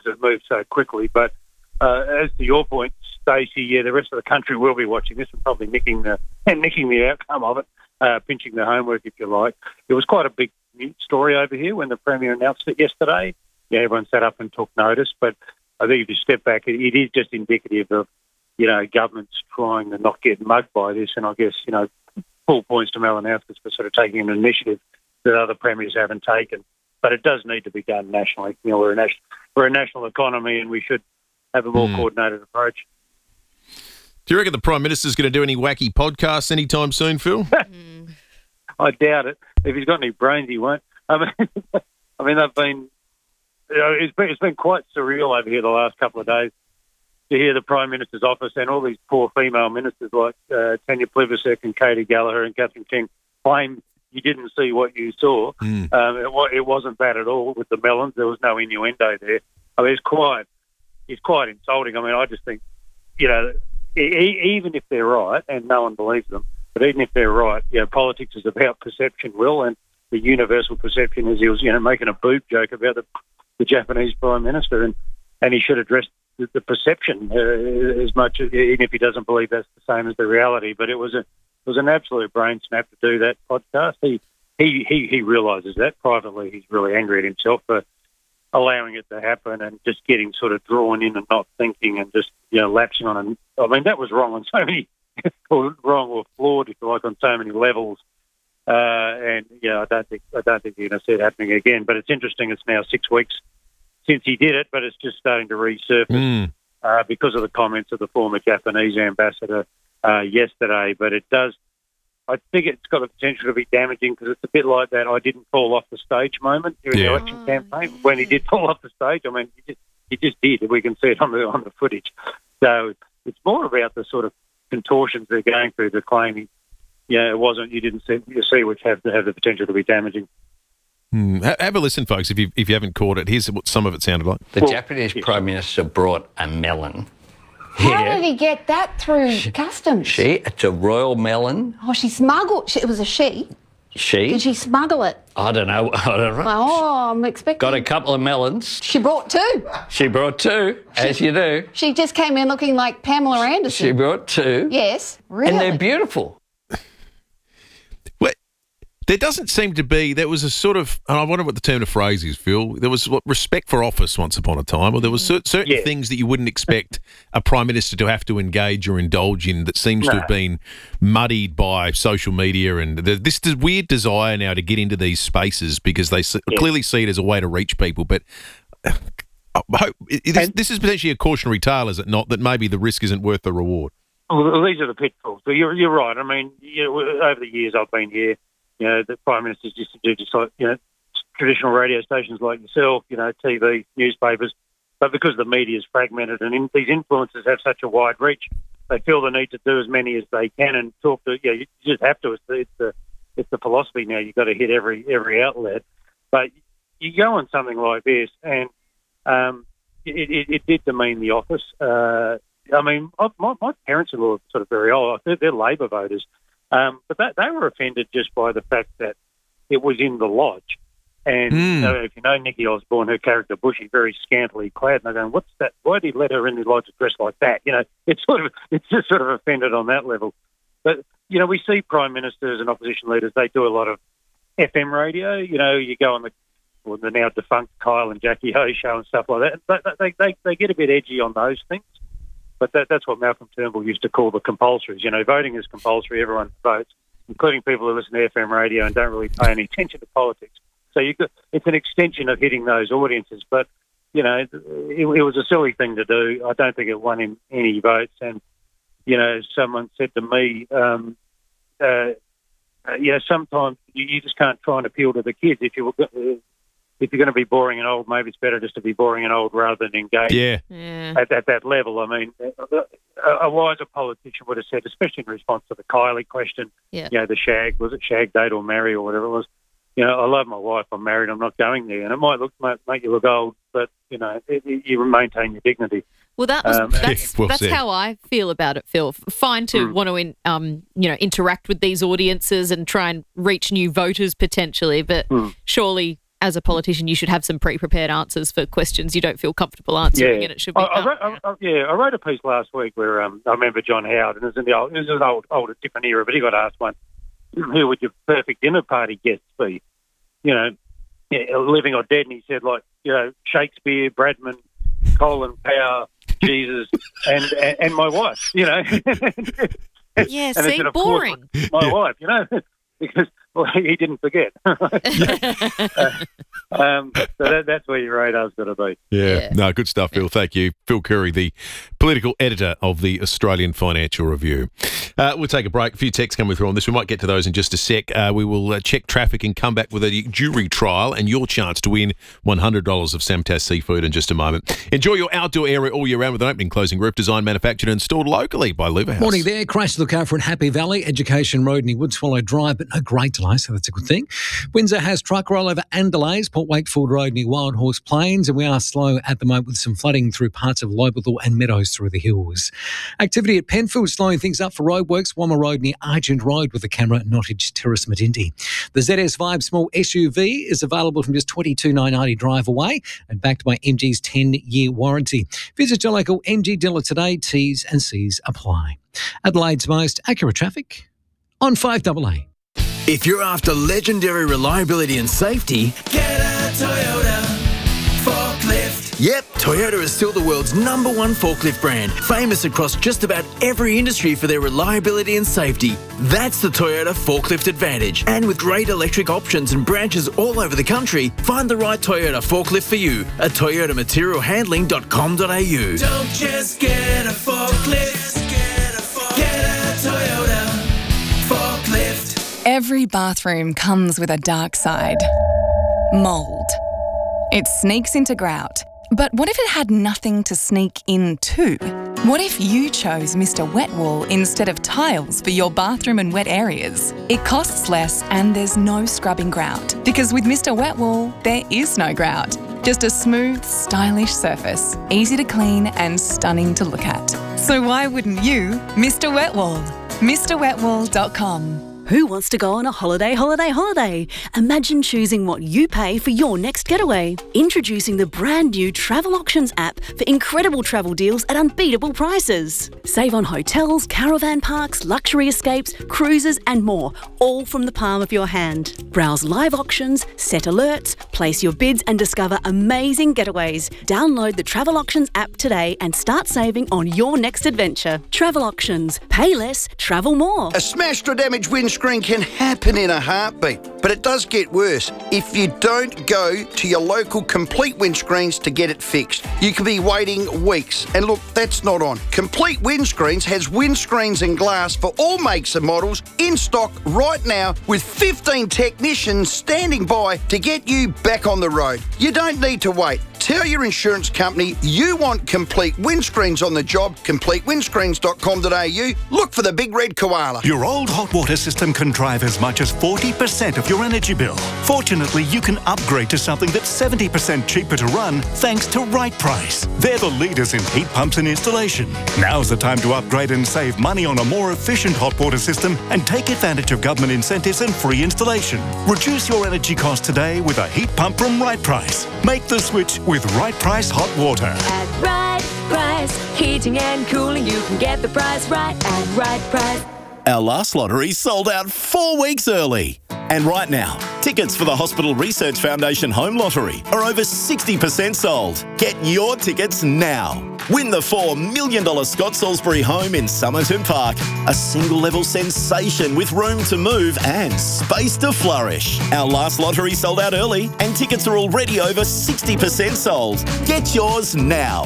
because it moves so quickly. But as to your point, Stacey, yeah, the rest of the country will be watching this and probably nicking the outcome of it, pinching the homework, if you like. It was quite a big story over here when the Premier announced it yesterday. Yeah, everyone sat up and took notice. But I think if you step back, it is just indicative of, governments trying to not get mugged by this. And I guess, full points to Malinowskis for sort of taking an initiative that other premiers haven't taken. But it does need to be done nationally. We're a national economy and we should have a more coordinated approach. Do you reckon the Prime Minister's going to do any wacky podcasts anytime soon, Phil? I doubt it. If he's got any brains, he won't. I mean, they've been... it's been quite surreal over here the last couple of days to hear the Prime Minister's office and all these poor female ministers like Tanya Plibersek and Katie Gallagher and Catherine King claim you didn't see what you saw. It wasn't bad at all with the melons. There was no innuendo there. I mean, it's quite insulting. I mean, I just think, even if they're right, and no one believes them, but even if they're right, politics is about perception, Will, and the universal perception is he was, making a boob joke about the Japanese Prime Minister, and he should address the perception as much, even if he doesn't believe that's the same as the reality. But it was an absolute brain snap to do that podcast. He realises that privately. He's really angry at himself for allowing it to happen and just getting sort of drawn in and not thinking and just lapsing on. I mean, that was wrong on so many, or wrong or flawed, if you like, on so many levels. I don't think you're going to see it happening again. But it's interesting. It's now 6 weeks since he did it, but it's just starting to resurface because of the comments of the former Japanese ambassador yesterday. But I think it's got the potential to be damaging because it's a bit like that I didn't fall off the stage moment during the election campaign. When he did fall off the stage, I mean, he just did. We can see it on the footage. So it's more about the sort of contortions they're going through, the claiming, it wasn't, you didn't see, which have the potential to be damaging. Have a listen, folks, if you haven't caught it. Here's what some of it sounded like. The Japanese Prime Minister brought a melon. How did he get that through customs? It's a royal melon. Oh, she smuggled... It was a she. She? Did she smuggle it? I don't know. Oh, I'm expecting... Got a couple of melons. She brought two. She brought two, as you do. She just came in looking like Pamela Anderson. She brought two. Yes, really. And they're beautiful. There doesn't seem to be, there was a sort of, and I wonder what the term of phrase is, Phil, there was respect for office once upon a time, or there was certain things that you wouldn't expect a Prime Minister to have to engage or indulge in that seems to have been muddied by social media and this weird desire now to get into these spaces because they clearly see it as a way to reach people. But I hope, this is potentially a cautionary tale, is it not, that maybe the risk isn't worth the reward? Well, these are the pitfalls. But you're right. I mean, over the years I've been here, the Prime Minister's used to do just like, traditional radio stations like yourself, TV, newspapers. But because the media is fragmented and these influencers have such a wide reach, they feel the need to do as many as they can and talk to, you just have to. It's the philosophy now. You've got to hit every outlet. But you go on something like this and it did demean the office. I mean, my parents-in-law are sort of very old. They're Labor voters. But they were offended just by the fact that it was in the lodge. And if you know Nikki Osborne, her character Bushy, very scantily clad, and they're going, "What's that? Why did he let her in the lodge dressed like that?" It's just sort of offended on that level. But we see prime ministers and opposition leaders; they do a lot of FM radio. You go on the now defunct Kyle and Jackie Ho show and stuff like that. They get a bit edgy on those things. But that's what Malcolm Turnbull used to call the compulsories. Voting is compulsory. Everyone votes, including people who listen to FM radio and don't really pay any attention to politics. So it's an extension of hitting those audiences. But, it was a silly thing to do. I don't think it won him any votes. And, someone said to me, sometimes you just can't try and appeal to the kids. If you're going to be boring and old, maybe it's better just to be boring and old rather than engage at that level. I mean, a wiser politician would have said, especially in response to the Kylie question, the shag, was it shag, date or marry or whatever it was? I love my wife, I'm married, I'm not going there. And it might make you look old, but, you maintain your dignity. Well, that's how I feel about it, Phil. Fine to want to, interact with these audiences and try and reach new voters potentially, but surely as a politician, you should have some pre-prepared answers for questions you don't feel comfortable answering, and it should be. I wrote a piece last week where I remember John Howard, and it was an old different era, but he got asked one, who would your perfect dinner party guests be? You know, living or dead, and he said, like, you know, Shakespeare, Bradman, Colin Powell, Jesus, and my wife, you know. Yeah, see, said, boring. My wife, you know, because he didn't forget. So that's where your radar's got to be. Yeah. No, good stuff, Phil. Thank you. Phil Curry, the political editor of the Australian Financial Review. We'll take a break. A few texts coming through on this. We might get to those in just a sec. We will check traffic and come back with a jury trial and your chance to win $100 of Samtas Seafood in just a moment. Enjoy your outdoor area all year round with an opening closing roof designed, manufactured and installed locally by Liverhouse. Morning there. Crash to look out for in Happy Valley, Education Road near Woodswallow Drive, but no great delays, so that's a good thing. Windsor has truck rollover and delays. Port Wakefield Road near Wild Horse Plains, and we are slow at the moment with some flooding through parts of Lobethal and Meadows through the hills. Activity at Penfield slowing things up for roadworks. Wammer Road near Argent Road with the camera at Nottage Terrace, Medindi. The ZS Vibe small SUV is available from just $22,990 drive away and backed by MG's 10-year warranty. Visit your local MG dealer today. T's and C's apply. Adelaide's most accurate traffic on 5AA. If you're after legendary reliability and safety, get a Toyota forklift. Yep, Toyota is still the world's #1 forklift brand, famous across just about every industry for their reliability and safety. That's the Toyota Forklift Advantage. And with great electric options and branches all over the country, find the right Toyota forklift for you at toyotamaterialhandling.com.au. Don't just get a forklift, get a Toyota forklift. Every bathroom comes with a dark side. Mould. It sneaks into grout. But what if it had nothing to sneak into? What if you chose Mr. Wet Wool instead of tiles for your bathroom and wet areas? It costs less and there's no scrubbing grout. Because with Mr. Wet Wool, there is no grout. Just a smooth, stylish surface, easy to clean and stunning to look at. So why wouldn't you, Mr. Wet Wool? MrWetWool.com. Who wants to go on a holiday? Imagine choosing what you pay for your next getaway. Introducing the brand new Travel Auctions app for incredible travel deals at unbeatable prices. Save on hotels, caravan parks, luxury escapes, cruises and more, all from the palm of your hand. Browse live auctions, set alerts, place your bids and discover amazing getaways. Download the Travel Auctions app today and start saving on your next adventure. Travel Auctions. Pay less, travel more. A smashed or damaged windscreen can happen in a heartbeat, but it does get worse if you don't go to your local Complete Windscreens to get it fixed. You could be waiting weeks, and look, that's not on. Complete Windscreens has windscreens and glass for all makes and models in stock right now with 15 technicians standing by to get you back on the road. You don't need to wait. Tell your insurance company you want Complete Windscreens on the job. CompleteWindscreens.com.au. Look for the big red koala. Your old hot water system can drive as much as 40% of your energy bill. Fortunately, you can upgrade to something that's 70% cheaper to run thanks to Right Price. They're the leaders in heat pumps and installation. Now's the time to upgrade and save money on a more efficient hot water system and take advantage of government incentives and free installation. Reduce your energy costs today with a heat pump from Right Price. Make the switch with Right Price Hot Water. At Right Price, heating and cooling, you can get the price right at Right Price. Our last lottery sold out 4 weeks early. And right now, tickets for the Hospital Research Foundation Home Lottery are over 60% sold. Get your tickets now. Win the $4 million Scott Salisbury home in Somerton Park. A single-level sensation with room to move and space to flourish. Our last lottery sold out early and tickets are already over 60% sold. Get yours now.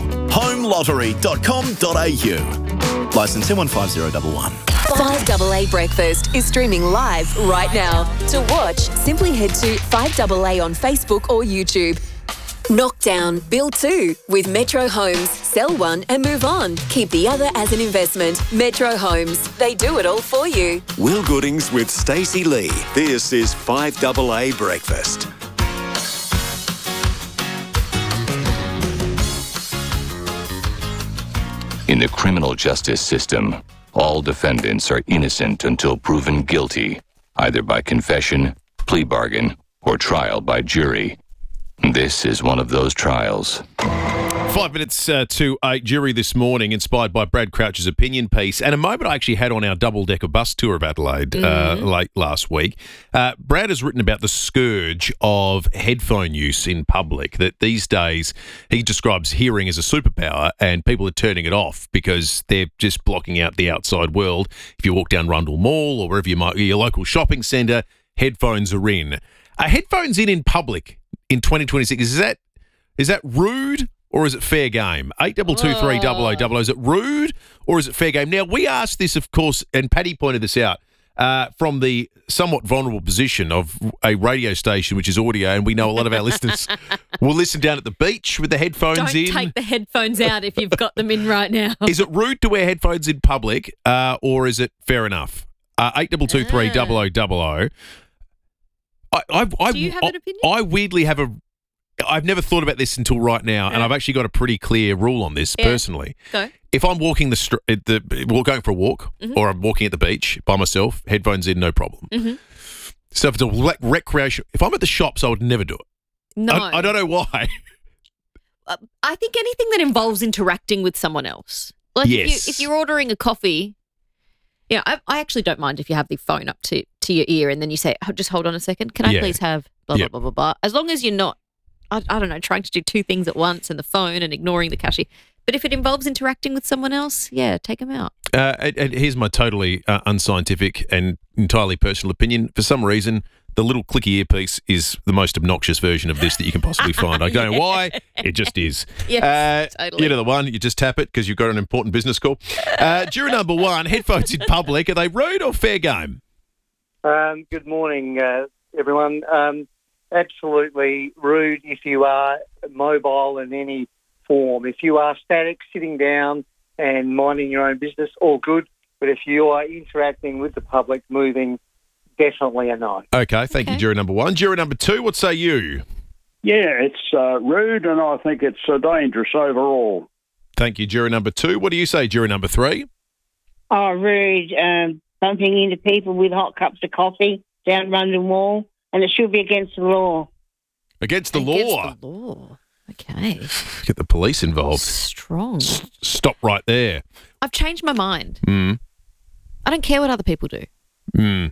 homelottery.com.au. Licence 15011. 5AA Breakfast is streaming live right now. To watch, simply head to 5AA on Facebook or YouTube. Knockdown, build 2 with Metro Homes. Sell one and move on. Keep the other as an investment. Metro Homes. They do it all for you. Will Goodings with Stacey Lee. This is 5AA Breakfast. In the criminal justice system, all defendants are innocent until proven guilty, either by confession, plea bargain, or trial by jury. This is one of those trials. 5 minutes to 8, Jury this morning, inspired by Brad Crouch's opinion piece, and a moment I actually had on our double-decker bus tour of Adelaide late last week. Brad has written about the scourge of headphone use in public, that these days he describes hearing as a superpower and people are turning it off because they're just blocking out the outside world. If you walk down Rundle Mall or wherever you might, your local shopping centre, headphones are in. Are headphones in public in 2026? Is that rude? Or is it fair game? 8223 0000. Is it rude or is it fair game? Now, we asked this, of course, and Paddy pointed this out, from the somewhat vulnerable position of a radio station, which is audio, and we know a lot of our listeners will listen down at the beach with the headphones in. Don't take the headphones out if you've got them in right now. Is it rude to wear headphones in public, or is it fair enough? 8223 0000. Do you have an opinion? I weirdly have I've never thought about this until right now, and I've actually got a pretty clear rule on this personally. Go. If I'm walking going for a walk, or I'm walking at the beach by myself, headphones in, no problem. So if it's a recreation, if I'm at the shops, I would never do it. No, I don't know why. I think anything that involves interacting with someone else, like if you're ordering a coffee, I actually don't mind if you have the phone up to your ear and then you say, just hold on a second, can I please have blah blah blah blah blah, as long as you're not. I don't know, trying to do two things at once and the phone and ignoring the cashier. But if it involves interacting with someone else, take them out. And here's my totally unscientific and entirely personal opinion. For some reason, the little clicky earpiece is the most obnoxious version of this that you can possibly find. I don't know why. It just is. Yes, totally. You know the one, you just tap it because you've got an important business call. Juror number 1, headphones in public, are they rude or fair game? Good morning, everyone. Absolutely rude if you are mobile in any form. If you are static, sitting down and minding your own business, all good. But if you are interacting with the public, moving, definitely a no. Okay, thank you, juror number 1. Juror number 2, what say you? Yeah, it's rude and I think it's dangerous overall. Thank you, juror number 2. What do you say, juror number 3? Oh, rude. Bumping into people with hot cups of coffee down Rundle Mall. And it should be against the law. Against the law? Against the law. Okay. Get the police involved. Strong. Stop right there. I've changed my mind. I don't care what other people do. If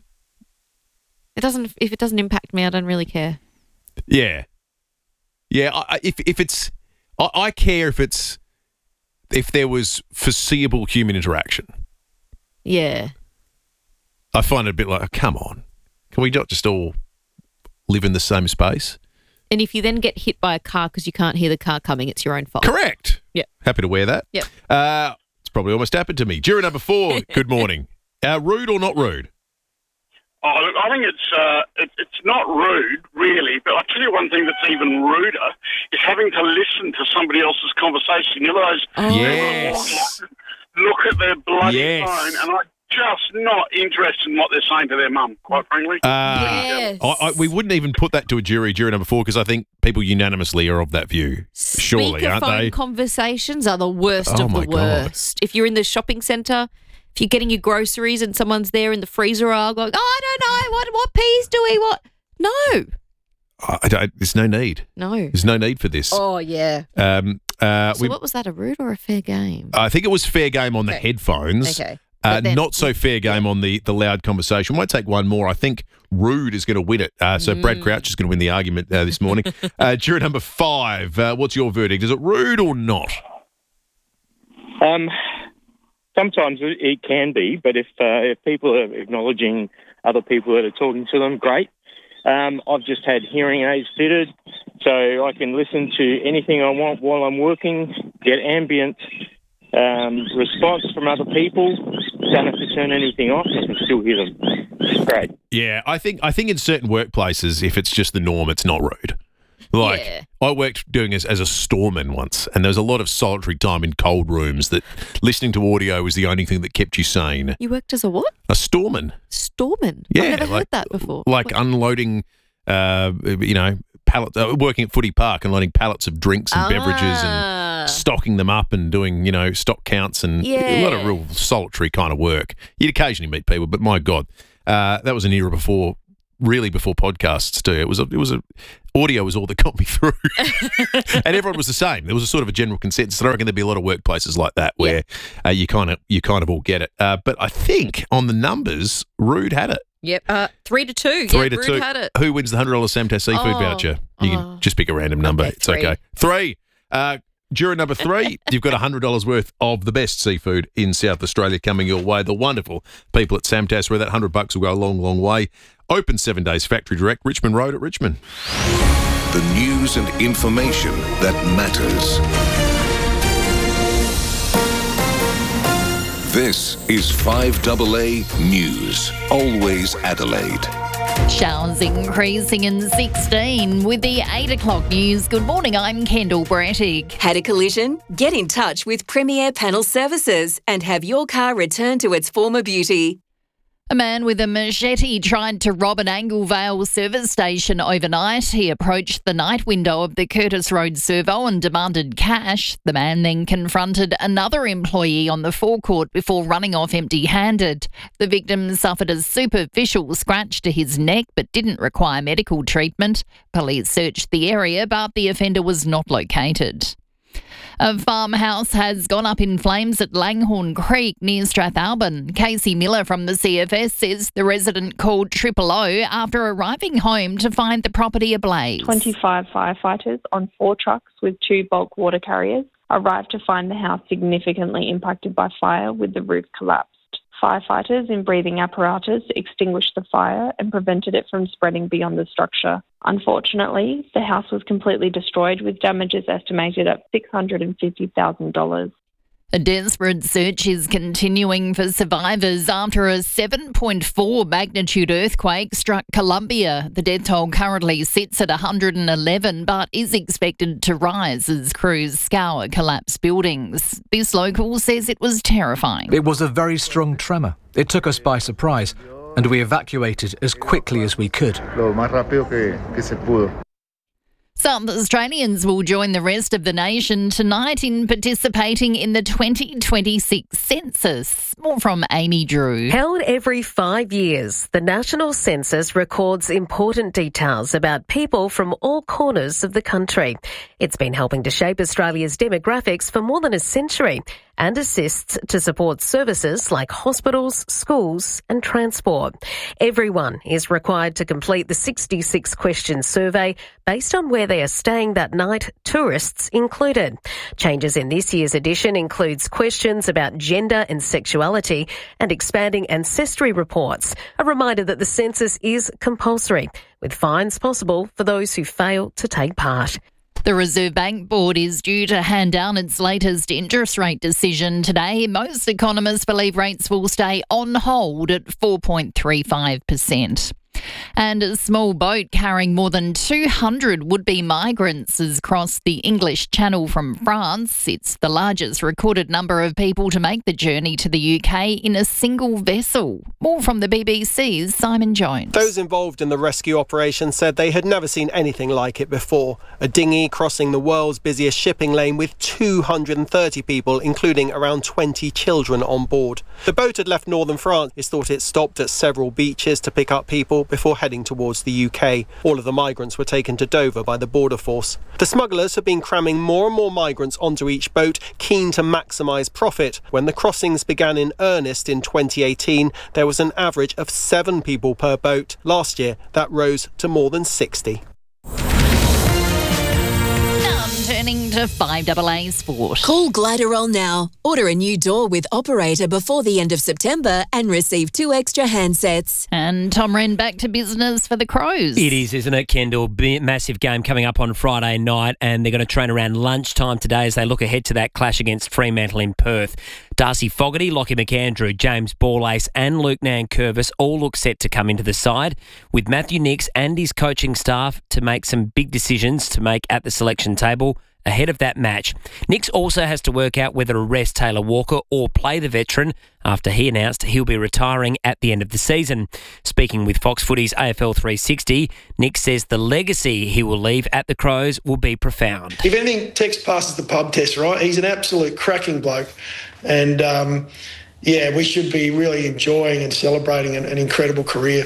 it doesn't impact me, I don't really care. Yeah. Yeah, I care if there was foreseeable human interaction. Yeah. I find it a bit like, come on. Can we not just all live in the same space? And if you then get hit by a car because you can't hear the car coming, it's your own fault. Correct. Yeah. Happy to wear that. Yep. It's probably almost happened to me. Juror number 4, good morning. Rude or not rude? Oh, look, I think it's not rude, really, but I'll tell you one thing that's even ruder is having to listen to somebody else's conversation. You know those Yes. Look at their bloody phone, and I'm just not interested in what they're saying to their mum, quite frankly. Yes. We wouldn't even put that to a juror number 4, because I think people unanimously are of that view. Surely, aren't they? Speakerphone conversations are the worst of the worst. If you're in the shopping centre, if you're getting your groceries and someone's there in the freezer aisle going, I don't know, what peas do we want? No. There's no need. No. There's no need for this. Oh, yeah. So what was that, a rude or a fair game? I think it was fair game on the headphones. Okay. Not so fair game on the loud conversation. We might take one more. I think rude is going to win it. So Brad Crouch is going to win the argument this morning. Juror number 5, what's your verdict? Is it rude or not? Sometimes it can be, but if people are acknowledging other people that are talking to them, great. I've just had hearing aids fitted, so I can listen to anything I want while I'm working, get ambient response from other people. Don't have to turn anything off. I can still hear them. It's great. Yeah, I think in certain workplaces, if it's just the norm, it's not rude. Like, I worked doing as a storeman once, and there was a lot of solitary time in cold rooms that listening to audio was the only thing that kept you sane. You worked as a what? A storeman. Storeman? Yeah. I've never heard that before. Like unloading, pallets, working at Footy Park, unloading pallets of drinks and beverages and stocking them up and doing, stock counts and a lot of real solitary kind of work. You'd occasionally meet people, but my God, that was an era before really before podcasts too. It was audio was all that got me through, and everyone was the same. There was a sort of a general consensus. I reckon there'd be a lot of workplaces like that where you kind of all get it. But I think on the numbers, Rude had it. Yep, 3-2. 3-2. Rude had it. Who wins the $100 Samtas seafood voucher? You can just pick a random number. It's okay. 3. Juror number 3, you've got $100 worth of the best seafood in South Australia coming your way. The wonderful people at Samtas, where that $100 will go a long, long way. Open 7 days, factory direct, Richmond Road at Richmond. The news and information that matters. This is 5AA News. Always Adelaide. Showers increasing in 16 with the 8 o'clock news. Good morning, I'm Kendall Brattig. Had a collision? Get in touch with Premier Panel Services and have your car returned to its former beauty. A man with a machete tried to rob an Anglevale service station overnight. He approached the night window of the Curtis Road servo and demanded cash. The man then confronted another employee on the forecourt before running off empty-handed. The victim suffered a superficial scratch to his neck but didn't require medical treatment. Police searched the area, but the offender was not located. A farmhouse has gone up in flames at Langhorne Creek near Strathalbyn. Casey Miller from the CFS says the resident called 000 after arriving home to find the property ablaze. 25 firefighters on 4 trucks with 2 bulk water carriers arrived to find the house significantly impacted by fire with the roof collapsed. Firefighters in breathing apparatus extinguished the fire and prevented it from spreading beyond the structure. Unfortunately, the house was completely destroyed with damages estimated at $650,000. A desperate search is continuing for survivors after a 7.4 magnitude earthquake struck Colombia. The death toll currently sits at 111 but is expected to rise as crews scour collapsed buildings. This local says it was terrifying. It was a very strong tremor. It took us by surprise and we evacuated as quickly as we could. South Australians will join the rest of the nation tonight in participating in the 2026 census. More from Amy Drew. Held every 5 years, the National Census records important details about people from all corners of the country. It's been helping to shape Australia's demographics for more than a century and assists to support services like hospitals, schools and transport. Everyone is required to complete the 66-question survey based on where they are staying that night, tourists included. Changes in this year's edition includes questions about gender and sexuality and expanding ancestry reports. A reminder that the census is compulsory, with fines possible for those who fail to take part. The Reserve Bank Board is due to hand down its latest interest rate decision today. Most economists believe rates will stay on hold at 4.35%. And a small boat carrying more than 200 would-be migrants has crossed the English Channel from France. It's the largest recorded number of people to make the journey to the UK in a single vessel. More from the BBC's Simon Jones. Those involved in the rescue operation said they had never seen anything like it before. A dinghy crossing the world's busiest shipping lane with 230 people, including around 20 children on board. The boat had left northern France. It's thought it stopped at several beaches to pick up people before heading towards the UK. All of the migrants were taken to Dover by the border force. The smugglers have been cramming more and more migrants onto each boat, keen to maximise profit. When the crossings began in earnest in 2018, there was an average of 7 people per boat. Last year, that rose to more than 60. Turning to 5AA Sport. Call Gliderol now. Order a new door with Operator before the end of September and receive 2 extra handsets. And Tom Wren back to business for the Crows. It is, isn't it, Kendall? Massive game coming up on Friday night, and they're going to train around lunchtime today as they look ahead to that clash against Fremantle in Perth. Darcy Fogarty, Lockie McAndrew, James Borlace and Luke Nankervis all look set to come into the side, with Matthew Nicks and his coaching staff to make some big decisions to make at the selection table ahead of that match. Nicks also has to work out whether to rest Taylor Walker or play the veteran after he announced he'll be retiring at the end of the season. Speaking with Fox Footy's AFL 360, Nicks says the legacy he will leave at the Crows will be profound. If anything, Tex passes the pub test, right? He's an absolute cracking bloke. And, we should be really enjoying and celebrating an incredible career.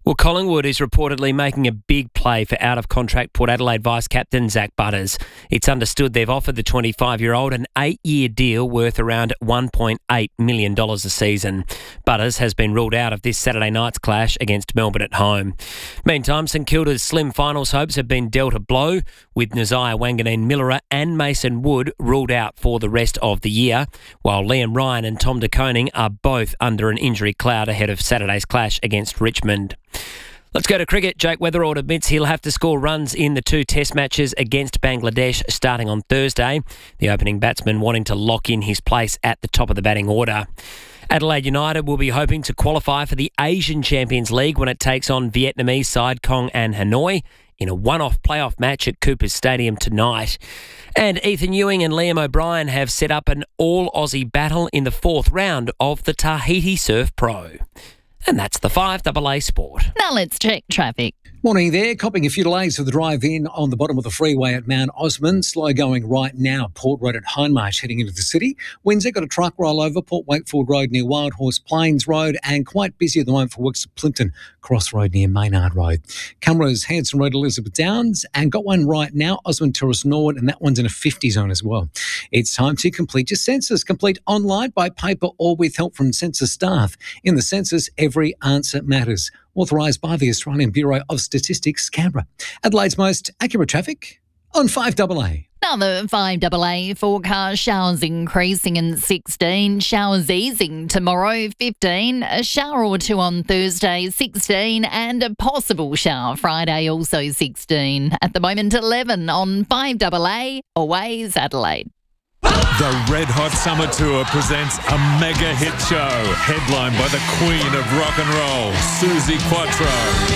Well, Collingwood is reportedly making a big play for out-of-contract Port Adelaide vice-captain Zach Butters. It's understood they've offered the 25-year-old an 8-year deal worth around $1.8 million a season. Butters has been ruled out of this Saturday night's clash against Melbourne at home. Meantime, St Kilda's slim finals hopes have been dealt a blow, with Nasiah Wanganeen-Millerer and Mason Wood ruled out for the rest of the year, while Liam Ryan and Tom De Koning are both under an injury cloud ahead of Saturday's clash against Richmond. Let's go to cricket. Jake Weatherald admits he'll have to score runs in the 2 test matches against Bangladesh starting on Thursday, the opening batsman wanting to lock in his place at the top of the batting order. Adelaide United will be hoping to qualify for the Asian Champions League when it takes on Vietnamese side Kong and Hanoi in a one-off playoff match at Coopers Stadium tonight. And Ethan Ewing and Liam O'Brien have set up an all-Aussie battle in the 4th round of the Tahiti Surf Pro. And that's the 5AA Sport. Now let's check traffic. Morning there. Copping a few delays for the drive-in on the bottom of the freeway at Mount Osmond. Slow going right now. Port Road at Hindmarsh heading into the city. Windsor got a truck rollover. Port Wakefield Road near Wild Horse Plains Road. And quite busy at the moment for works at Plimpton Cross Road near Maynard Road. Camera's Hanson Road, Elizabeth Downs. And got one right now, Osmond Terrace Norwood. And that one's in a 50 zone as well. It's time to complete your census. Complete online, by paper or with help from census staff. In the census, every answer matters. Authorised by the Australian Bureau of Statistics, Canberra. Adelaide's most accurate traffic on 5AA. Another 5AA forecast. Showers increasing in 16. Showers easing tomorrow, 15. A shower or two on Thursday, 16. And a possible shower Friday, also 16. At the moment, 11 on 5AA. Always Adelaide. The Red Hot Summer Tour presents a mega hit show, headlined by the Queen of Rock and Roll, Suzi Quatro,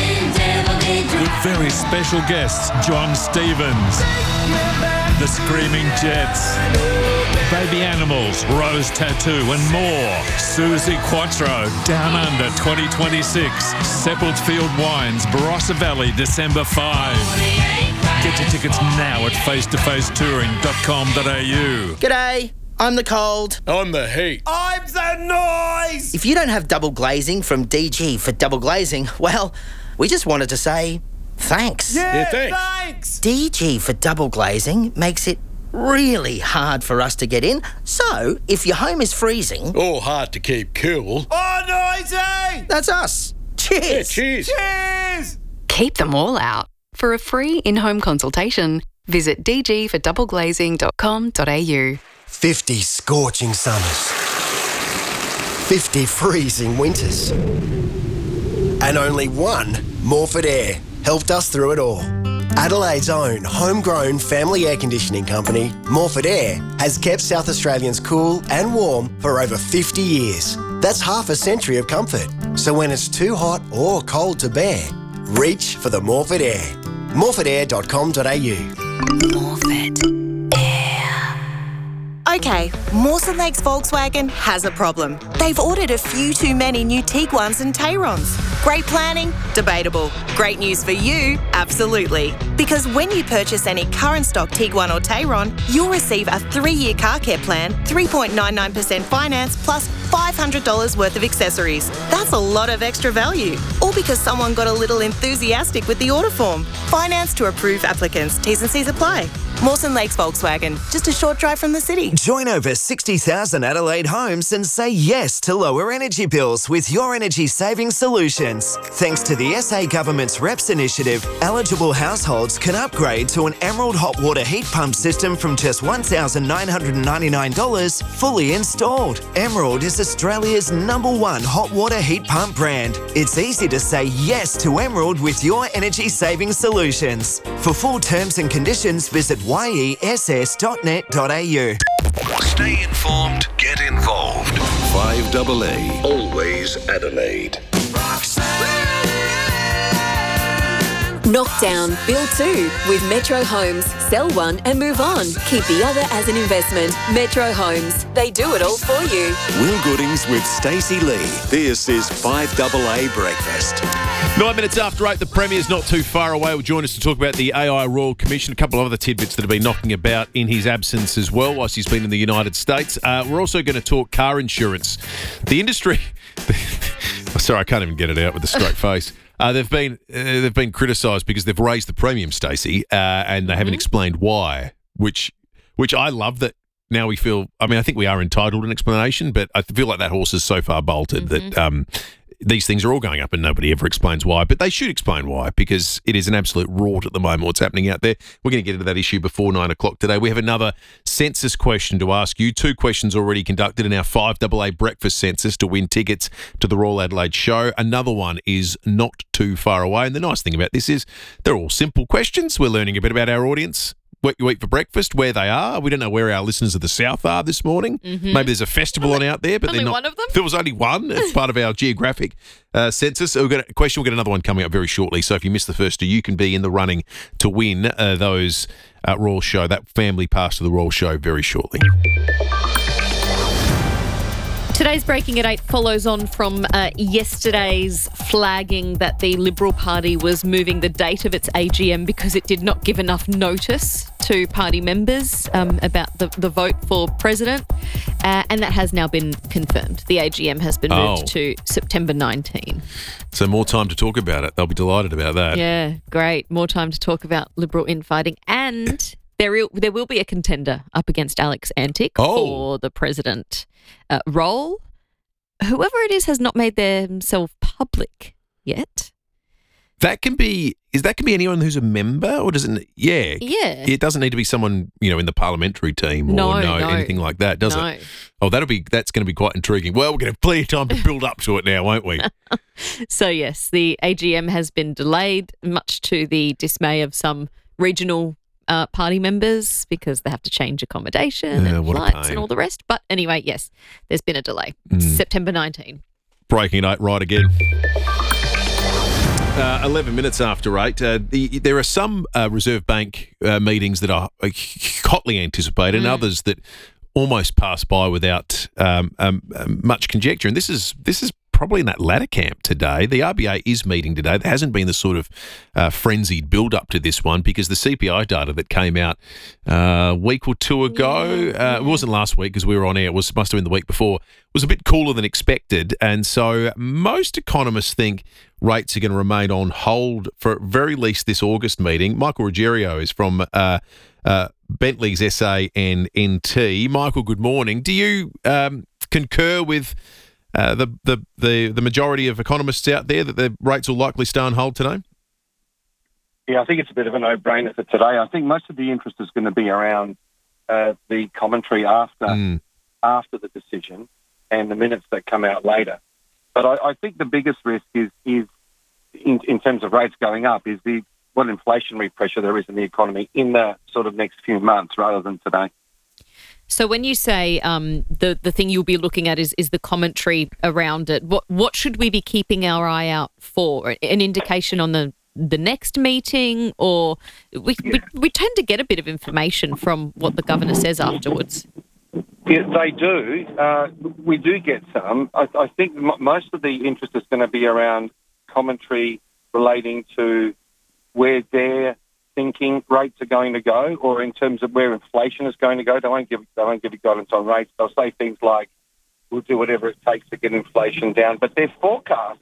with very special guests John Stevens, the Screaming Jets, Baby Animals, Rose Tattoo and more. Suzi Quatro, Down Under 2026, Sepulchre Field Wines, Barossa Valley, December 5. Get your tickets now at facetofacetouring.com.au. G'day, I'm the cold. I'm the heat. I'm the noise. If you don't have double glazing from DG for double glazing, well, we just wanted to say thanks. Yeah, thanks. DG for double glazing makes it really hard for us to get in. So, if your home is freezing... or hard to keep cool... oh, noisy! That's us. Cheers. Yeah, cheers. Cheers. Keep them all out. For a free in-home consultation, visit dgfordoubleglazing.com.au. 50 scorching summers. 50 freezing winters. And only one Morford Air helped us through it all. Adelaide's own homegrown family air conditioning company, Morford Air, has kept South Australians cool and warm for over 50 years. That's half a century of comfort. So when it's too hot or cold to bear, reach for the Morford Air. morfordair.com.au. Morford Air. Okay, Mawson Lakes Volkswagen has a problem. They've ordered a few too many new Tiguans and Tayrons. Great planning? Debatable. Great news for you? Absolutely. Because when you purchase any current stock Tiguan or Tayron, you'll receive a 3-year car care plan, 3.99% finance, plus $500 worth of accessories. That's a lot of extra value. All because someone got a little enthusiastic with the order form. Finance to approved applicants. T's and C's apply. Mawson Lakes Volkswagen, just a short drive from the city. Join over 60,000 Adelaide homes and say yes to lower energy bills with Your Energy Saving Solutions. Thanks to the SA Government's REPS initiative, eligible households can upgrade to an Emerald hot water heat pump system from just $1,999 fully installed. Emerald is Australia's #1 hot water heat pump brand. It's easy to say yes to Emerald with Your Energy Saving Solutions. For full terms and conditions, visit yess.net.au. Stay informed, get involved. 5AA, always Adelaide. Knockdown, build 2 with Metro Homes. Sell one and move on. Keep the other as an investment. Metro Homes. They do it all for you. Will Goodings with Stacey Lee. This is 5AA Breakfast. 9 minutes after 8, the Premier's not too far away. Will join us to talk about the AI Royal Commission, a couple of other tidbits that have been knocking about in his absence as well whilst he's been in the United States. We're also going to talk car insurance. The industry... Sorry, I can't even get it out with a straight face. They've been criticised because they've raised the premium, Stacey, and they haven't explained why. Which I love that. Now we feel. I mean, I think we are entitled to an explanation, but I feel like that horse is so far bolted that these things are all going up and nobody ever explains why. But they should explain why, because it is an absolute rort at the moment what's happening out there. We're going to get into that issue before 9 o'clock today. We have another census question to ask you. 2 questions already conducted in our 5AA breakfast census to win tickets to the Royal Adelaide Show. Another one is not too far away. And the nice thing about this is they're all simple questions. We're learning a bit about our audience. What you eat for breakfast, where they are. We don't know where our listeners of the South are this morning. Maybe there's a festival on out there, but only they're not. One of them? There was only one as part of our geographic census. So we've got a question. We'll get another one coming up very shortly. So if you missed the first 2, you can be in the running to win those Royal Show, that family pass to the Royal Show very shortly. Today's Breaking at 8 follows on from yesterday's flagging that the Liberal Party was moving the date of its AGM because it did not give enough notice to party members about the vote for president, and that has now been confirmed. The AGM has been moved to September 19. So more time to talk about it. They'll be delighted about that. Yeah, great. More time to talk about Liberal infighting, and there will be a contender up against Alex Antic for the president role. Whoever it is has not made themselves public yet. That can be anyone who's a member, or does it? Yeah. It doesn't need to be someone in the parliamentary team or anything like that, does it? Oh, that's going to be quite intriguing. Well, we're going to have plenty of time to build up to it now, won't we? So yes, the AGM has been delayed, much to the dismay of some regional party members, because they have to change accommodation and flights and all the rest. But anyway, yes, there's been a delay. September 19. Breaking 8 right again. 11 minutes after 8. There are some Reserve Bank meetings that are hotly anticipated and others that almost pass by without much conjecture. And this is probably in that latter camp today. The RBA is meeting today. There hasn't been the sort of frenzied build-up to this one because the CPI data that came out a week or 2 ago, it wasn't last week because we were on air, must have been the week before, was a bit cooler than expected. And so most economists think rates are going to remain on hold for at very least this August meeting. Michael Ruggiero is from Bentley's SA and NT. Michael, good morning. Do you concur with the majority of economists out there that the rates will likely stay on hold today? Yeah, I think it's a bit of a no-brainer for today. I think most of the interest is going to be around the commentary after the decision and the minutes that come out later. But I think the biggest risk is in terms of rates going up is what inflationary pressure there is in the economy in the sort of next few months rather than today. So when you say the thing you'll be looking at is the commentary around it, what should we be keeping our eye out for? An indication on the next meeting, or we tend to get a bit of information from what the governor says afterwards? Yeah, they do. We do get some. I think most of the interest is going to be around commentary relating to where they're thinking rates are going to go, or in terms of where inflation is going to go. They won't give you guidance on rates. They'll say things like, we'll do whatever it takes to get inflation down. But their forecasts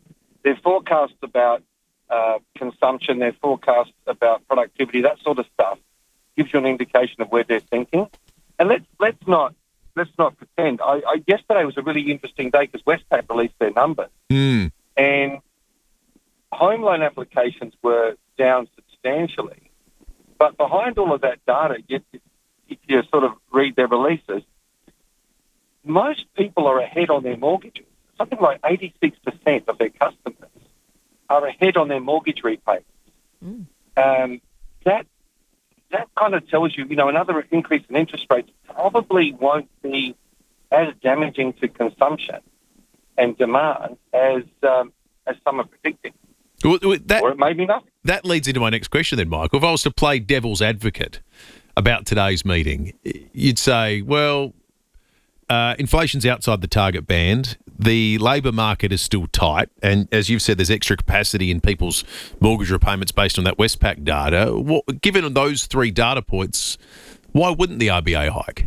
about consumption, their forecasts about productivity, that sort of stuff, gives you an indication of where they're thinking. And let's not pretend. Yesterday was a really interesting day because Westpac released their numbers, and home loan applications were down substantially. But behind all of that data, if you sort of read their releases, most people are ahead on their mortgages. Something like 86% of their customers are ahead on their mortgage repayments. That kind of tells you, another increase in interest rates probably won't be as damaging to consumption and demand as some are predicting. Or it may be nothing. That leads into my next question then, Michael. If I was to play devil's advocate about today's meeting, you'd say, well, inflation's outside the target band. The labour market is still tight. And as you've said, there's extra capacity in people's mortgage repayments based on that Westpac data. Given those 3 data points, why wouldn't the RBA hike?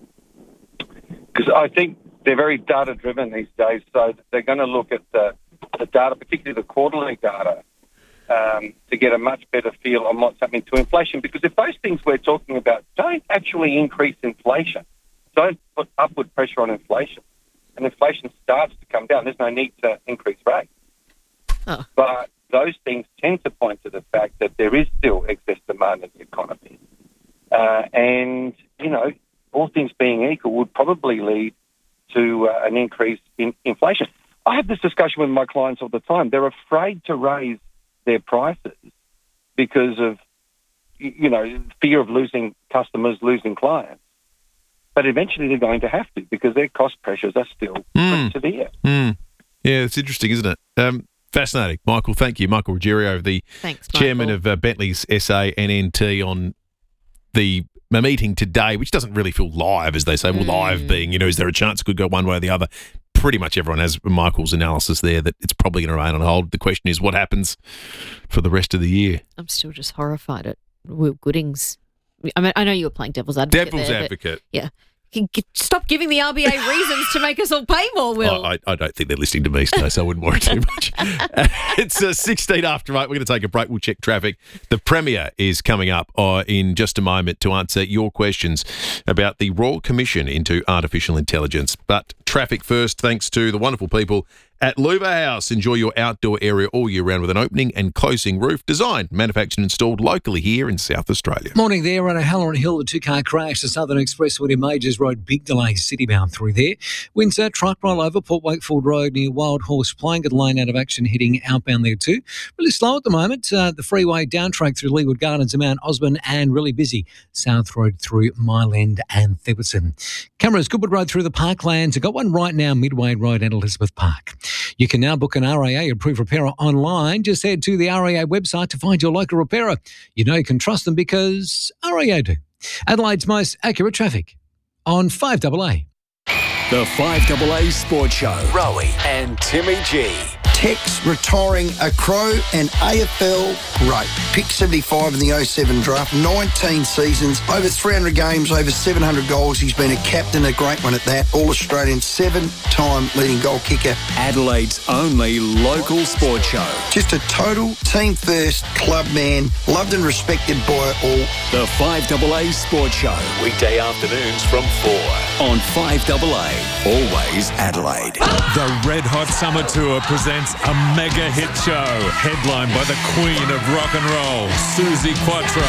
Because I think they're very data-driven these days. So they're going to look at the the data, particularly the quarterly data, to get a much better feel on what's happening to inflation. Because if those things we're talking about don't actually increase inflation, don't put upward pressure on inflation, and inflation starts to come down, there's no need to increase rates. Oh. But those things tend to point to the fact that there is still excess demand in the economy. And, all things being equal, would probably lead to an increase in inflation. I have this discussion with my clients all the time. They're afraid to raise their prices because of, fear of losing customers, losing clients. But eventually they're going to have to because their cost pressures are still pretty severe. Yeah, it's interesting, isn't it? Fascinating. Michael, thank you. Michael Ruggiero, the chairman of Bentley's SANNT, on the meeting today, which doesn't really feel live, as they say. Well, live being, is there a chance it could go one way or the other? Pretty much everyone has Michael's analysis there that it's probably going to remain on hold. The question is, what happens for the rest of the year? I'm still just horrified at Will Gooding's. I mean, I know you were playing devil's advocate. Devil's advocate. Yeah. Stop giving the RBA reasons to make us all pay more, Will. I don't think they're listening to me today, so I wouldn't worry too much. It's 16 after 8. We're going to take a break. We'll check traffic. The Premier is coming up in just a moment to answer your questions about the Royal Commission into Artificial Intelligence. But traffic first, thanks to the wonderful people at Luba House. Enjoy your outdoor area all year round with an opening and closing roof, designed, manufactured and installed locally here in South Australia. Morning there on O'Halloran Hill. The two-car crash, the Southern Expressway to Majors Road, big delays citybound through there. Windsor, truck rollover, Port Wakefield Road near Wild Horse Plain, got a lane out of action heading outbound there too. Really slow at the moment. The freeway down track through Leeward Gardens and Mount Osborne, and really busy South Road through Mile End and Theberton. Cameras, Goodwood Road through the Parklands. I've got one right now, Midway Road and Elizabeth Park. You can now book an RAA approved repairer online. Just head to the RAA website to find your local repairer. You know you can trust them because RAA do. Adelaide's most accurate traffic on 5AA. The 5AA Sports Show. Rowie and Timmy G. Tex retiring a Crow and AFL great. Pick 75 in the 07 draft, 19 seasons, over 300 games, over 700 goals. He's been a captain, a great one at that. All-Australian, 7-time leading goal kicker. Adelaide's only local sports show. Just a total team-first club man, loved and respected by all. The 5AA Sports Show. Weekday afternoons from 4 on 5AA. Always Adelaide. The Red Hot Summer Tour presents a mega hit show, headlined by the Queen of Rock and Roll, Suzi Quatro,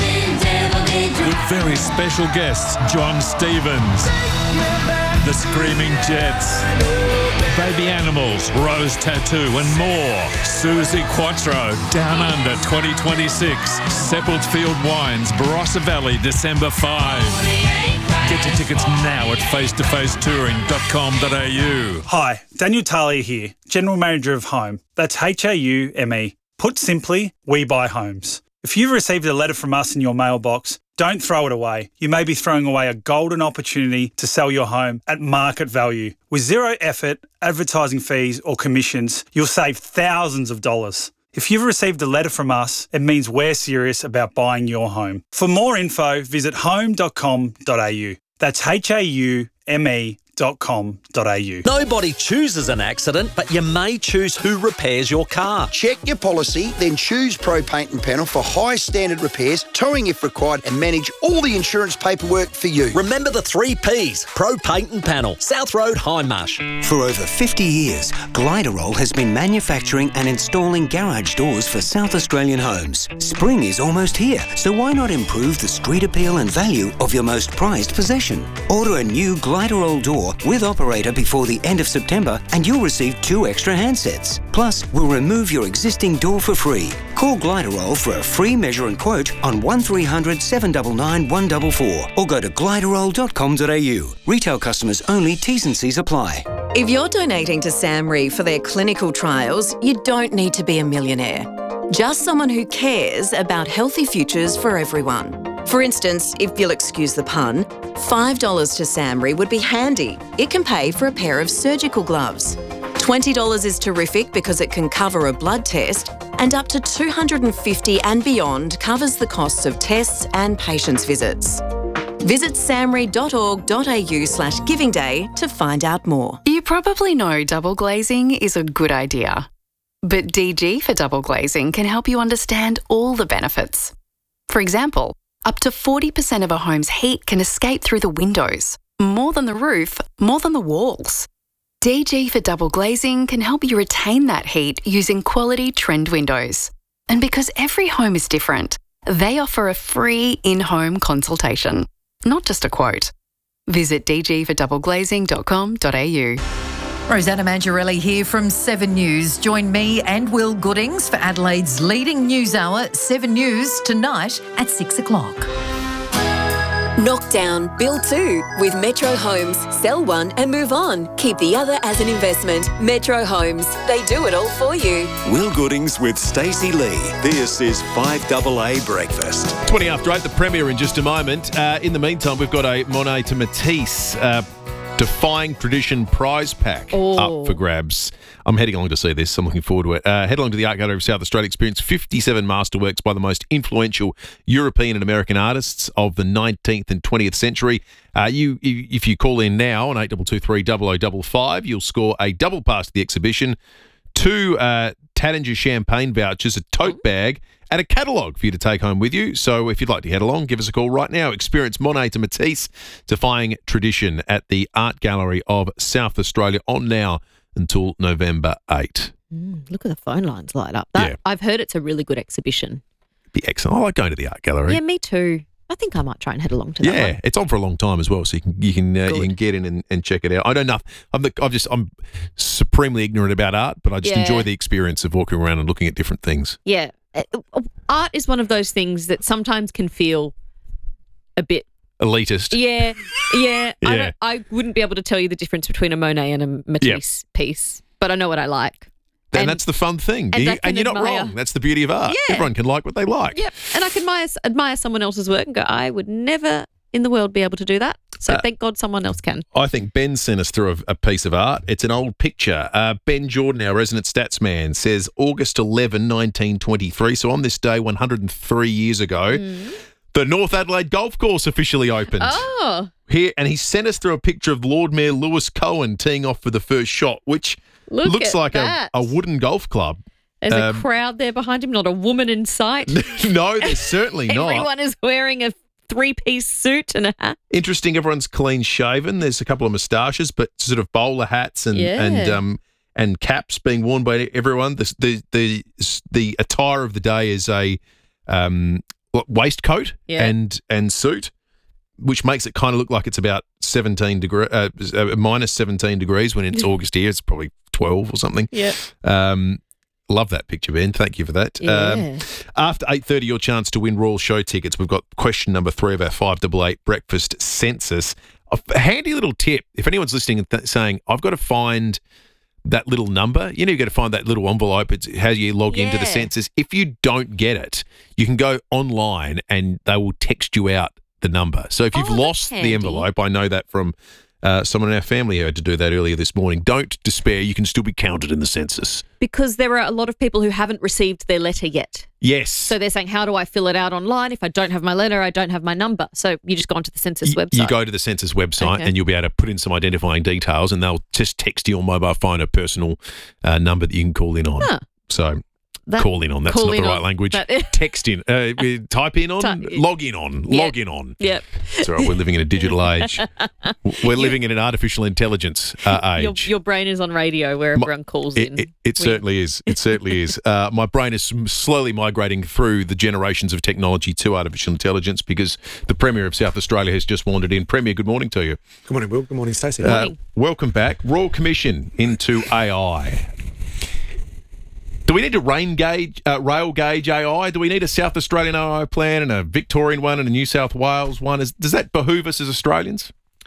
with very special guests John Stevens, the Screaming Jets, Baby Animals, Rose Tattoo and more. Suzi Quatro, Down Under 2026, Seppeltfield Wines, Barossa Valley, December 5. Get your tickets now at facetofacetouring.com.au. Hi, Daniel Talia here, General Manager of Home. That's HAUME. Put simply, we buy homes. If you've received a letter from us in your mailbox, don't throw it away. You may be throwing away a golden opportunity to sell your home at market value. With zero effort, advertising fees or commissions, you'll save thousands of dollars. If you've received a letter from us, it means we're serious about buying your home. For more info, visit home.com.au. That's HAUME.com.au. Nobody chooses an accident, but you may choose who repairs your car. Check your policy, then choose Pro Paint and Panel for high standard repairs, towing if required, and manage all the insurance paperwork for you. Remember the 3 Ps, Pro Paint and Panel, South Road, Hindmarsh. For over 50 years, Gliderol has been manufacturing and installing garage doors for South Australian homes. Spring is almost here, so why not improve the street appeal and value of your most prized possession? Order a new Gliderol door with operator before the end of September and you'll receive 2 extra handsets. Plus, we'll remove your existing door for free. Call Gliderol for a free measure and quote on 1300 799 144 or go to gliderol.com.au. Retail customers only, T's and C's apply. If you're donating to SAMRE for their clinical trials, you don't need to be a millionaire. Just someone who cares about healthy futures for everyone. For instance, if you'll excuse the pun, $5 to SAMRE would be handy. It can pay for a pair of surgical gloves. $20 is terrific because it can cover a blood test, and up to $250 and beyond covers the costs of tests and patients' visits. Visit samre.org.au/giving day to find out more. You probably know double glazing is a good idea. But DG for double glazing can help you understand all the benefits. For example, up to 40% of a home's heat can escape through the windows. More than the roof, more than the walls. DG for double glazing can help you retain that heat using quality trend windows. And because every home is different, they offer a free in-home consultation, not just a quote. Visit dgfordoubleglazing.com.au. Rosanna Mangiarelli here from 7 News. Join me and Will Goodings for Adelaide's leading news hour, 7 News, tonight at 6 o'clock. Knock down, build 2 with Metro Homes. Sell one and move on. Keep the other as an investment. Metro Homes. They do it all for you. Will Goodings with Stacey Lee. This is 5AA Breakfast. 20 after 8, the Premier in just a moment. In the meantime, we've got a Monet to Matisse Defying Tradition prize pack up for grabs. I'm heading along to see this. I'm looking forward to it. Head along to the Art Gallery of South Australia. Experience 57 masterworks by the most influential European and American artists of the 19th and 20th century. If you call in now on 8223 0055, you'll score a double pass to the exhibition, 2 Taittinger champagne vouchers, a tote bag, and a catalogue for you to take home with you. So if you'd like to head along, give us a call right now. Experience Monet to Matisse, Defying Tradition at the Art Gallery of South Australia on now until November 8. Look at the phone lines light up. I've heard it's a really good exhibition. Be excellent. I like going to the Art Gallery. Yeah, me too. I think I might try and head along to that one. Yeah, it's on for a long time as well, so you can get in and check it out. I know nothing. I'm supremely ignorant about art, but I just enjoy the experience of walking around and looking at different things. Yeah, art is one of those things that sometimes can feel a bit elitist. Yeah. I wouldn't be able to tell you the difference between a Monet and a Matisse piece, but I know what I like. And that's the fun thing. And you're not wrong. That's the beauty of art. Yeah. Everyone can like what they like. Yep. And I can admire someone else's work and go, I would never in the world be able to do that. So thank God someone else can. I think Ben sent us through a piece of art. It's an old picture. Ben Jordan, our resident stats man, says August 11, 1923. So on this day, 103 years ago, the North Adelaide Golf Course officially opened. Oh. And he sent us through a picture of Lord Mayor Lewis Cohen teeing off for the first shot, which looks like a wooden golf club. There's a crowd there behind him, not a woman in sight. No, there's certainly not. Everyone is wearing a 3-piece suit and a hat. Interesting, everyone's clean shaven. There's a couple of moustaches, but sort of bowler hats and caps being worn by everyone. The attire of the day is a waistcoat and suit, which makes it kind of look like it's about minus 17 degrees when it's August here. It's probably 12 or something. Yeah. Love that picture, Ben. Thank you for that. Yeah. After 8:30, your chance to win Royal Show tickets. We've got question number 3 of our 588 breakfast census. A handy little tip. If anyone's listening and saying, I've got to find that little number, you've got to find that little envelope. It's how you log into the census. If you don't get it, you can go online and they will text you out the number. So if you've lost the envelope, I know that from someone in our family who had to do that earlier this morning. Don't despair. You can still be counted in the census. Because there are a lot of people who haven't received their letter yet. Yes. So they're saying, how do I fill it out online? If I don't have my letter, I don't have my number. So you just go onto the census website. You go to the census website and you'll be able to put in some identifying details and they'll just text you on mobile phone a personal number that you can call in on. Huh. So... call in on. That's not the right language. Text in. Type in on. Log in on. Log in on. Yep. It's all right. We're living in a digital age. We're living in an artificial intelligence age. Your brain is on radio where everyone calls in. It certainly is. It certainly is. My brain is slowly migrating through the generations of technology to artificial intelligence because the Premier of South Australia has just wandered in. Premier, good morning to you. Good morning, Will. Good morning, Stacey. Welcome back. Royal Commission into AI. Do we need a rail gauge AI? Do we need a South Australian AI plan and a Victorian one and a New South Wales one? Does that behoove us as Australians?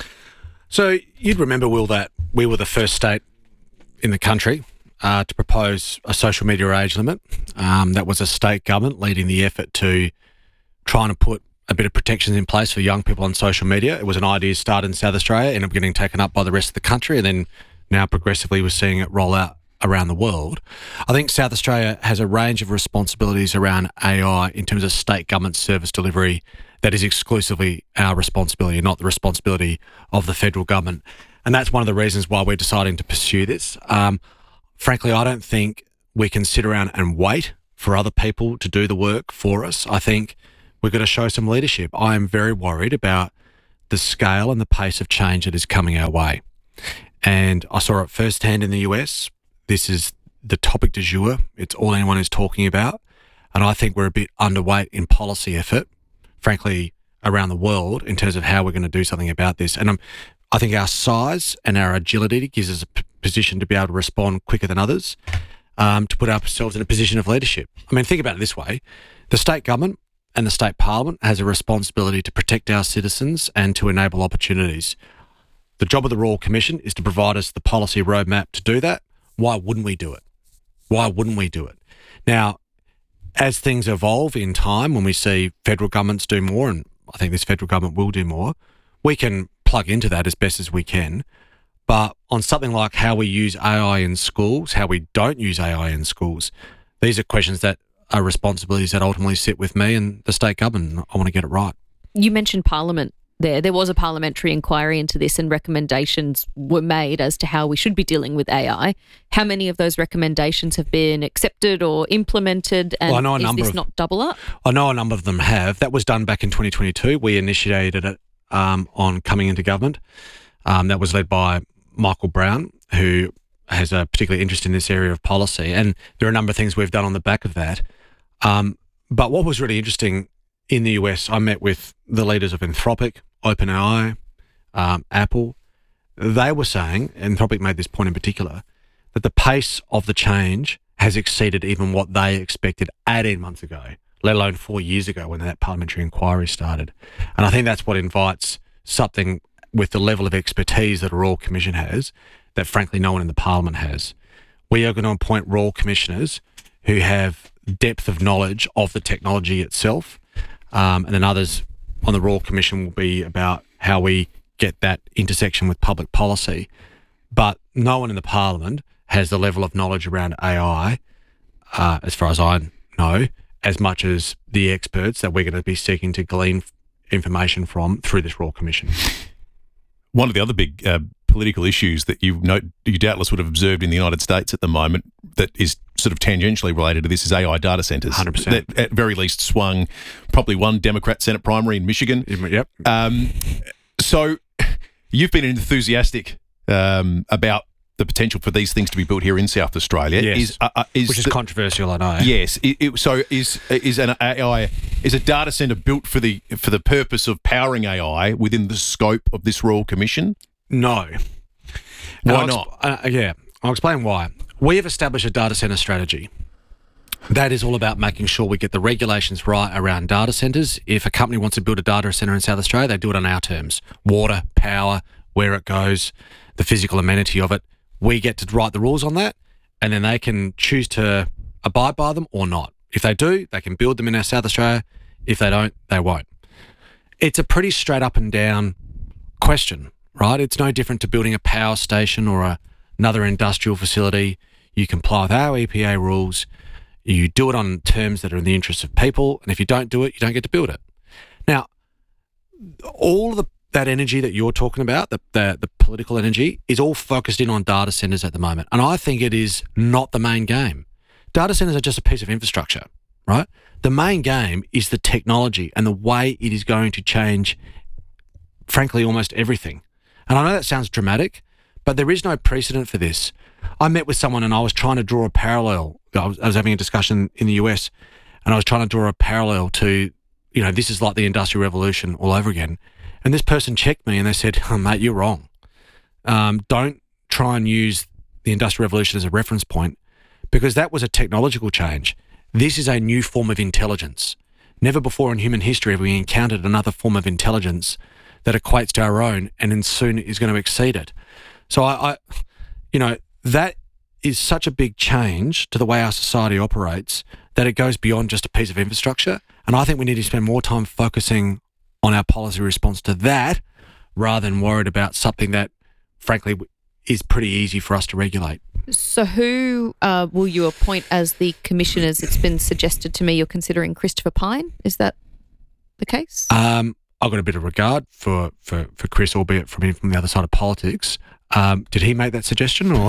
So you'd remember, Will, that we were the first state in the country to propose a social media age limit. That was a state government leading the effort to trying to put a bit of protections in place for young people on social media. It was an idea started in South Australia, ended up getting taken up by the rest of the country, and then now progressively we're seeing it roll out around the world. I think South Australia has a range of responsibilities around AI in terms of state government service delivery that is exclusively our responsibility, not the responsibility of the federal government. And that's one of the reasons why we're deciding to pursue this. Frankly, I don't think we can sit around and wait for other people to do the work for us. I think we've got to show some leadership. I am very worried about the scale and the pace of change that is coming our way. And I saw it firsthand in the US. This is the topic du jour. It's all anyone is talking about. And I think we're a bit underweight in policy effort, frankly, around the world in terms of how we're going to do something about this. And I think our size and our agility gives us a position to be able to respond quicker than others, to put ourselves in a position of leadership. I mean, think about it this way. The state government and the state parliament has a responsibility to protect our citizens and to enable opportunities. The job of the Royal Commission is to provide us the policy roadmap to do that. Why wouldn't we do it? Why wouldn't we do it? Now, as things evolve in time, when we see federal governments do more, and I think this federal government will do more, we can plug into that as best as we can. But on something like how we use AI in schools, how we don't use AI in schools, these are questions that are responsibilities that ultimately sit with me and the state government. I want to get it right. You mentioned Parliament there. There was a parliamentary inquiry into this and recommendations were made as to how we should be dealing with AI. How many of those recommendations have been accepted or implemented? And is this not double up? I know a number of them have. That was done back in 2022. We initiated it on coming into government. That was led by Michael Brown, who has a particular interest in this area of policy. And there are a number of things we've done on the back of that. But what was really interesting in the US, I met with the leaders of Anthropic, OpenAI, Apple. They were saying, Anthropic made this point in particular, that the pace of the change has exceeded even what they expected 18 months ago, let alone 4 years ago when that parliamentary inquiry started. And I think that's what invites something with the level of expertise that a Royal Commission has that frankly no one in the Parliament has. We are going to appoint Royal Commissioners who have depth of knowledge of the technology itself, and then others on the Royal Commission will be about how we get that intersection with public policy. But no one in the Parliament has the level of knowledge around AI, as far as I know, as much as the experts that we're going to be seeking to glean information from through this Royal Commission. One of the other big political issues that you doubtless would have observed in the United States at the moment that is sort of tangentially related to this is AI data centres. 100%. That at very least swung probably one Democrat Senate primary in Michigan. Yep. So you've been enthusiastic about the potential for these things to be built here in South Australia. Yes. Which is controversial, I know. Yes. So is a data centre built for the purpose of powering AI within the scope of this Royal Commission? No. Why not? I'll explain why. We have established a data centre strategy. That is all about making sure we get the regulations right around data centres. If a company wants to build a data centre in South Australia, they do it on our terms. Water, power, where it goes, the physical amenity of it. We get to write the rules on that, and then they can choose to abide by them or not. If they do, they can build them in our South Australia. If they don't, they won't. It's a pretty straight up and down question, right? It's no different to building a power station or another industrial facility. You comply with our EPA rules. You do it on terms that are in the interests of people, and if you don't do it, you don't get to build it. Now, all of that energy that you're talking about, the political energy, is all focused in on data centres at the moment. And I think it is not the main game. Data centres are just a piece of infrastructure, right? The main game is the technology and the way it is going to change, frankly, almost everything. And I know that sounds dramatic, but there is no precedent for this. I met with someone and I was trying to draw a parallel. I was having a discussion in the US and I was trying to draw a parallel to, this is like the Industrial Revolution all over again. And this person checked me and they said, "Oh, mate, you're wrong. Don't try and use the Industrial Revolution as a reference point because that was a technological change. This is a new form of intelligence. Never before in human history have we encountered another form of intelligence that equates to our own and then soon is going to exceed it." So that is such a big change to the way our society operates that it goes beyond just a piece of infrastructure. And I think we need to spend more time focusing on our policy response to that rather than worried about something that, frankly, is pretty easy for us to regulate. So who will you appoint as the commissioners? It's been suggested to me you're considering Christopher Pyne. Is that the case? I've got a bit of regard for Chris, albeit from the other side of politics. Did he make that suggestion or?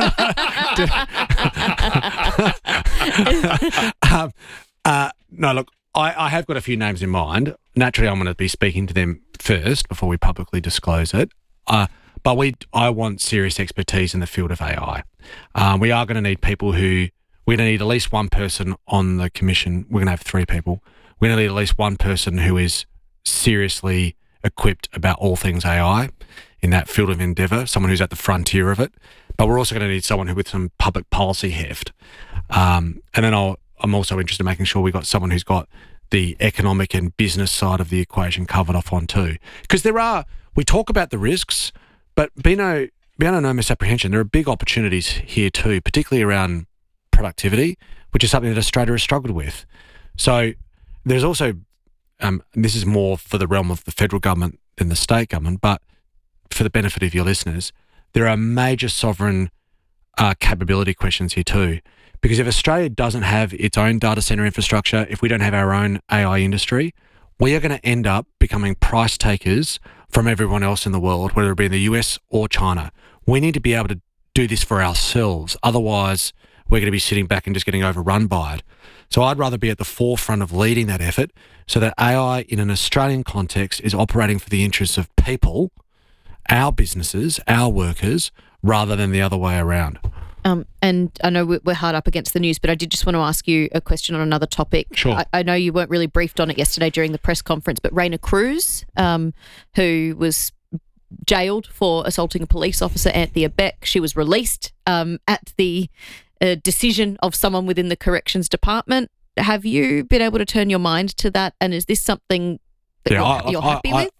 No, look, I have got a few names in mind. Naturally, I'm going to be speaking to them first before we publicly disclose it. But I want serious expertise in the field of AI. We are going to need people we're going to need at least one person on the commission. We're going to have 3 people. We're going to need at least one person who is seriously equipped about all things AI in that field of endeavour, someone who's at the frontier of it. But we're also going to need someone with some public policy heft. And then I'm also interested in making sure we've got someone who's got the economic and business side of the equation covered off on too. Because we talk about the risks, but be no misapprehension, there are big opportunities here too, particularly around productivity, which is something that Australia has struggled with. So there's also, this is more for the realm of the federal government than the state government, but for the benefit of your listeners, there are major sovereign capability questions here too. Because if Australia doesn't have its own data centre infrastructure, if we don't have our own AI industry, we are going to end up becoming price takers from everyone else in the world, whether it be in the US or China. We need to be able to do this for ourselves. Otherwise, we're going to be sitting back and just getting overrun by it. So I'd rather be at the forefront of leading that effort so that AI in an Australian context is operating for the interests of people, our businesses, our workers, rather than the other way around. And I know we're hard up against the news, but I did just want to ask you a question on another topic. Sure. I know you weren't really briefed on it yesterday during the press conference, but Raina Cruz, who was jailed for assaulting a police officer, Anthea Beck, she was released at the decision of someone within the corrections department. Have you been able to turn your mind to that? And is this something that you're happy with?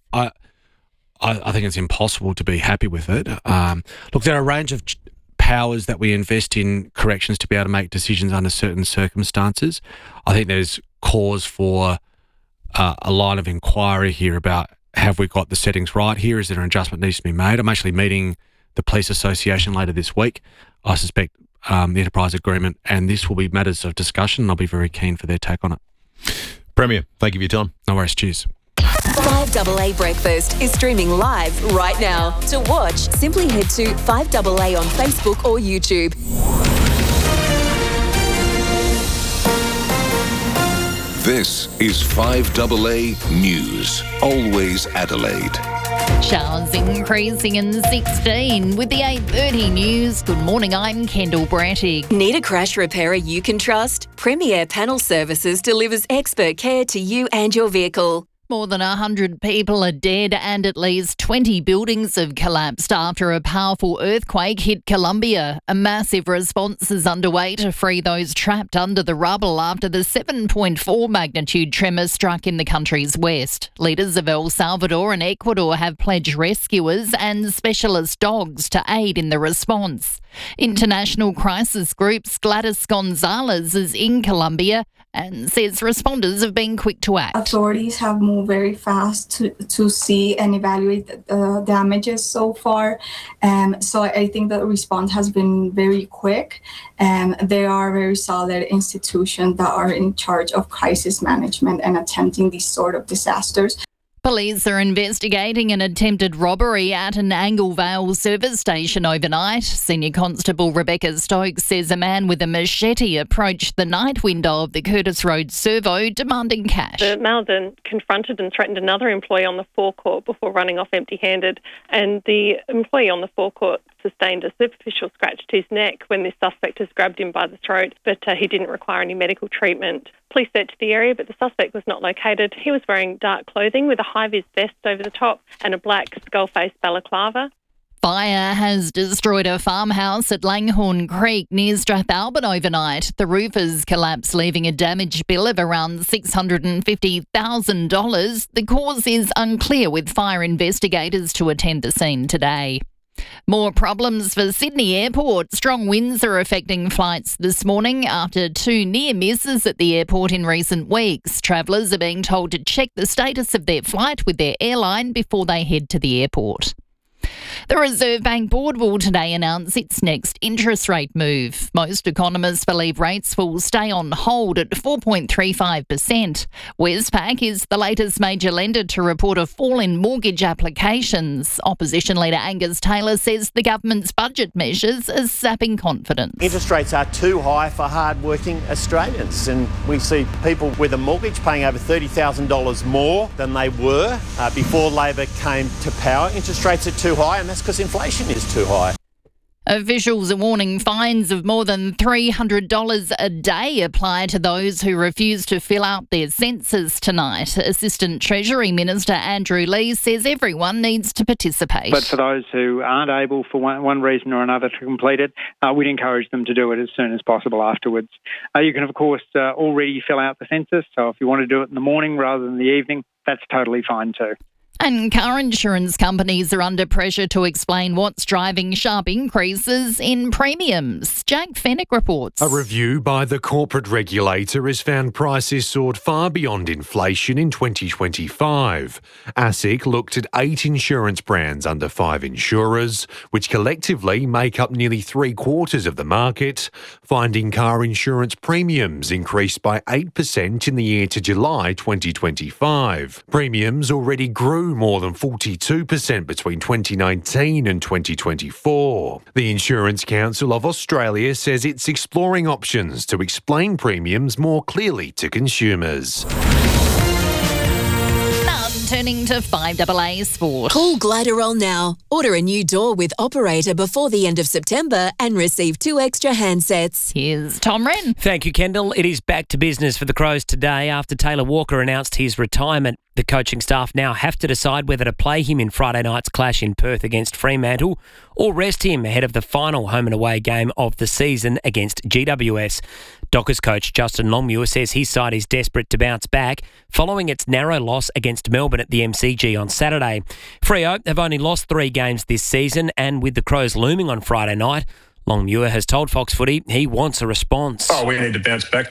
I think it's impossible to be happy with it. Look, there are a range of powers that we invest in corrections to be able to make decisions under certain circumstances. I think there's cause for a line of inquiry here about, have we got the settings right here? Is there an adjustment that needs to be made? I'm actually meeting the Police Association later this week. I suspect the enterprise agreement and this will be matters of discussion, and I'll be very keen for their take on it. Premier, thank you for your time. No worries, cheers. 5AA Breakfast is streaming live right now. To watch, simply head to 5AA on Facebook or YouTube. This is 5AA News, always Adelaide. Showers increasing in 16 with the 8:30 news. Good morning, I'm Kendall Brattig. Need a crash repairer you can trust? Premier Panel Services delivers expert care to you and your vehicle. More than 100 people are dead and at least 20 buildings have collapsed after a powerful earthquake hit Colombia. A massive response is underway to free those trapped under the rubble after the 7.4 magnitude tremor struck in the country's west. Leaders of El Salvador and Ecuador have pledged rescuers and specialist dogs to aid in the response. International crisis group's Gladys Gonzalez is in Colombia and says responders have been quick to act. Authorities have moved very fast to see and evaluate the damages so far. So I think the response has been very quick. They are very solid institutions that are in charge of crisis management and attempting these sort of disasters. Police are investigating an attempted robbery at an Angle Vale service station overnight. Senior Constable Rebecca Stokes says a man with a machete approached the night window of the Curtis Road servo demanding cash. The male then confronted and threatened another employee on the forecourt before running off empty-handed, and the employee on the forecourt sustained a superficial scratch to his neck when this suspect has grabbed him by the throat, but he didn't require any medical treatment. Police searched the area, but the suspect was not located. He was wearing dark clothing with a high-vis vest over the top and a black skull-face balaclava. Fire has destroyed a farmhouse at Langhorne Creek near Strathalbyn overnight. The roof has collapsed, leaving a damage bill of around $650,000. The cause is unclear, with fire investigators to attend the scene today. More problems for Sydney Airport. Strong winds are affecting flights this morning after 2 near misses at the airport in recent weeks. Travellers are being told to check the status of their flight with their airline before they head to the airport. The Reserve Bank Board will today announce its next interest rate move. Most economists believe rates will stay on hold at 4.35%. Westpac is the latest major lender to report a fall in mortgage applications. Opposition leader Angus Taylor says the government's budget measures are sapping confidence. Interest rates are too high for hard-working Australians, and we see people with a mortgage paying over $30,000 more than they were before Labor came to power. Interest rates are too high, and that's because inflation is too high. Officials are warning fines of more than $300 a day apply to those who refuse to fill out their census tonight. Assistant Treasury Minister Andrew Lees says everyone needs to participate. But for those who aren't able for one reason or another to complete it, we'd encourage them to do it as soon as possible afterwards. You can, of course, already fill out the census, so if you want to do it in the morning rather than the evening, that's totally fine too. And car insurance companies are under pressure to explain what's driving sharp increases in premiums. Jack Fennick reports. A review by the corporate regulator has found prices soared far beyond inflation in 2025. ASIC looked at 8 insurance brands under 5 insurers, which collectively make up nearly 3/4 of the market, finding car insurance premiums increased by 8% in the year to July 2025. Premiums already grew more than 42% between 2019 and 2024. The Insurance Council of Australia says it's exploring options to explain premiums more clearly to consumers. Turning to 5AA Sport. Call Gliderol now. Order a new door with operator before the end of September and receive 2 extra handsets. Here's Tom Wren. Thank you, Kendall. It is back to business for the Crows today after Taylor Walker announced his retirement. The coaching staff now have to decide whether to play him in Friday night's clash in Perth against Fremantle or rest him ahead of the final home and away game of the season against GWS. Dockers coach Justin Longmuir says his side is desperate to bounce back following its narrow loss against Melbourne at the MCG on Saturday. Freo have only lost 3 games this season, and with the Crows looming on Friday night, Longmuir has told Fox Footy he wants a response. We need to bounce back.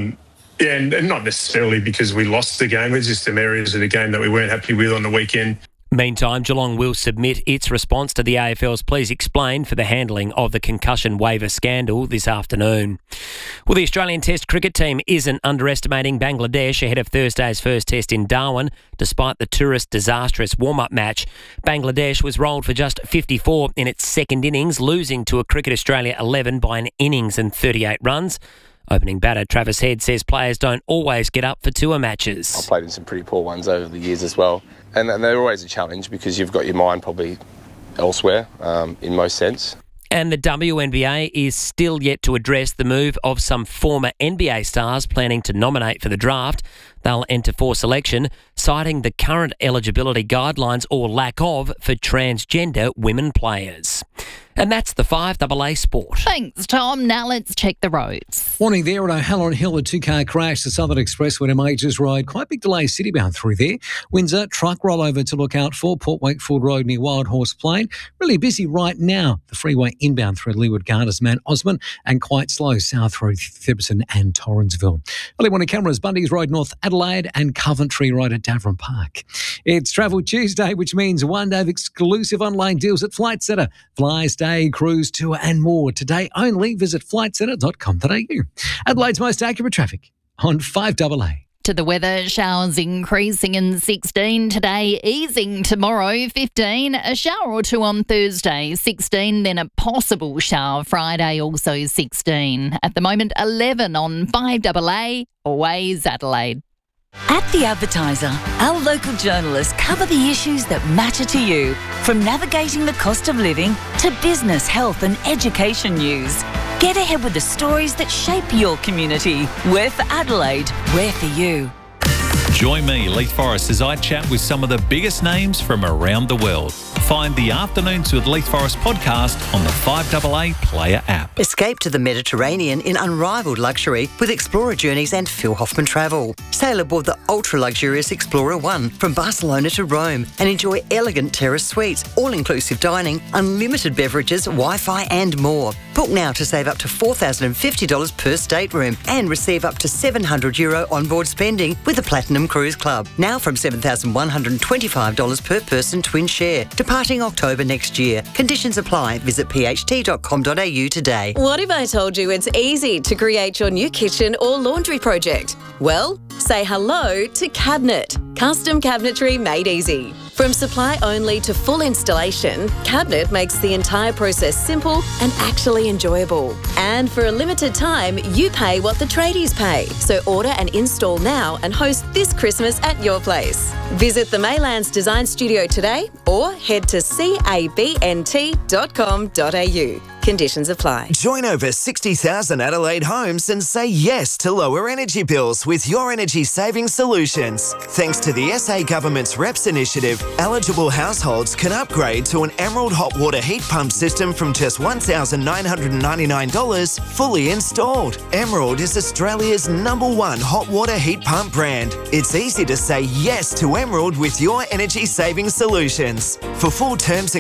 And not necessarily because we lost the game. It's just some areas of the game that we weren't happy with on the weekend. Meantime, Geelong will submit its response to the AFL's Please Explain for the handling of the concussion waiver scandal this afternoon. Well, the Australian Test cricket team isn't underestimating Bangladesh ahead of Thursday's first test in Darwin, despite the tourist disastrous warm-up match. Bangladesh was rolled for just 54 in its second innings, losing to a Cricket Australia 11 by an innings and 38 runs. Opening batter Travis Head says players don't always get up for tour matches. I've played in some pretty poor ones over the years as well. And they're always a challenge because you've got your mind probably elsewhere in most sense. And the WNBA is still yet to address the move of some former NBA stars planning to nominate for the draft. They'll enter for selection, citing the current eligibility guidelines or lack of for transgender women players. And that's the 5AA Sport. Thanks, Tom. Now let's check the roads. Warning there at O'Halloran Hill, a 2-car crash. The Southern Expressway to Majors Road. Quite big delay citybound through there. Windsor, truck rollover to look out for. Port Wakefield Road near Wild Horse Plain. Really busy right now. The freeway inbound through Leeward Gardens, Mount Osman, and quite slow south through Thibberton and Torrensville. Early morning cameras, Bundy's Road, North Adelaide, and Coventry Road at Davern Park. It's Travel Tuesday, which means one day of exclusive online deals at Flight Centre. Fly, stay, cruise, tour and more. Today only, visit flightcentre.com.au. Adelaide's most accurate traffic on 5AA. To the weather, showers increasing in 16 today, easing tomorrow, 15, a shower or two on Thursday, 16, then a possible shower Friday, also 16. At the moment, 11 on 5AA, always Adelaide. At The Advertiser, our local journalists cover the issues that matter to you, from navigating the cost of living to business, health and education news. Get ahead with the stories that shape your community. We're for Adelaide, we're for you. Join me, Leith Forrest, as I chat with some of the biggest names from around the world. Find the Afternoons with Leith Forrest podcast on the 5AA Player app. Escape to the Mediterranean in unrivaled luxury with Explorer Journeys and Phil Hoffman Travel. Sail aboard the ultra-luxurious Explorer One from Barcelona to Rome and enjoy elegant terrace suites, all-inclusive dining, unlimited beverages, Wi-Fi and more. Book now to save up to $4,050 per stateroom and receive up to €700 onboard spending with the Platinum Cruise Club. Now from $7,125 per person twin share. Departure departing October next year. Conditions apply. Visit pht.com.au today. What if I told you it's easy to create your new kitchen or laundry project? Well, say hello to Cabinet. Custom cabinetry made easy. From supply only to full installation, Cabinet makes the entire process simple and actually enjoyable. And for a limited time, you pay what the tradies pay. So order and install now and host this Christmas at your place. Visit the Maylands Design Studio today or head to cabnt.com.au. Conditions apply. Join over 60,000 Adelaide homes and say yes to lower energy bills with your energy saving solutions. Thanks to the SA Government's REPS initiative, eligible households can upgrade to an Emerald hot water heat pump system from just $1,999 fully installed. Emerald is Australia's #1 hot water heat pump brand. It's easy to say yes to Emerald with your energy saving solutions. For full terms and